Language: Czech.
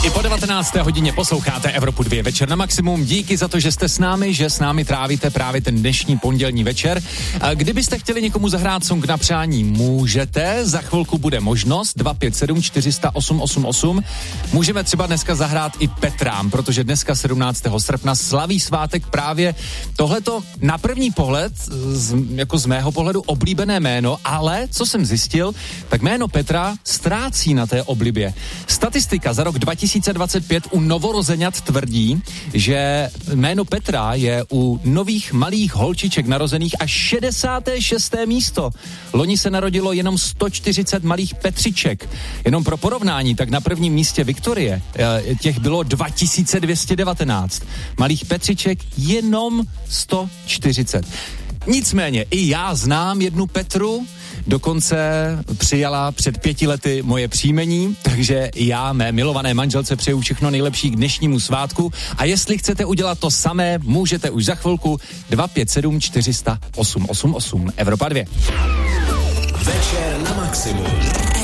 I po 19. hodině posloucháte Evropu 2 večer na maximum. Díky za to, že jste s námi, že s námi trávíte právě ten dnešní pondělní večer. A kdybyste chtěli někomu zahrát song na přání, můžete. Za chvilku bude možnost 257 400 888. Můžeme třeba dneska zahrát i Petrám, protože dneska 17. srpna slaví svátek právě tohleto na první pohled, jako z mého pohledu oblíbené jméno, ale co jsem zjistil, tak jméno Petra ztrácí na té oblibě. Statistika za rok 2025 u novorozeňat tvrdí, že jméno Petra je u nových malých holčiček narozených až 66. místo. Loni se narodilo jenom 140 malých Petřiček. Jenom pro porovnání, tak na prvním místě Viktorie těch bylo 2219. Malých Petřiček jenom 140. Nicméně i já znám jednu Petru, dokonce přijala před 5 lety moje příjmení, takže já mé milované manželce přeju všechno nejlepší k dnešnímu svátku a jestli chcete udělat to samé, můžete už za chvilku 257 400 888 Evropa 2. Večer na maximum.